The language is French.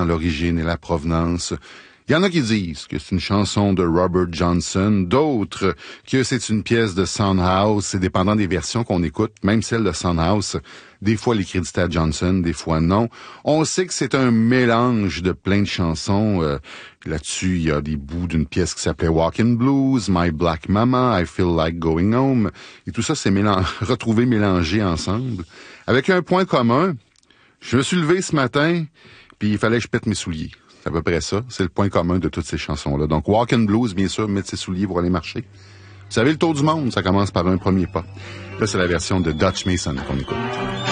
vraiment l'origine et la provenance. Il y en a qui disent que c'est une chanson de Robert Johnson, d'autres que c'est une pièce de Soundhouse. C'est dépendant des versions qu'on écoute, même celle de Soundhouse. Des fois, les crédits à Johnson, des fois non. On sait que c'est un mélange de plein de chansons. Là-dessus, il y a des bouts d'une pièce qui s'appelait Walkin' Blues, My Black Mama, I Feel Like Going Home. Et tout ça s'est retrouvé mélangé ensemble. Avec un point commun, je me suis levé ce matin, puis il fallait que je pète mes souliers. C'est à peu près ça. C'est le point commun de toutes ces chansons-là. Donc, Walkin' Blues, bien sûr, mettre ses souliers pour aller marcher. Vous savez, le tour du monde, ça commence par un premier pas. Là, c'est la version de Dutch Mason qu'on écoute.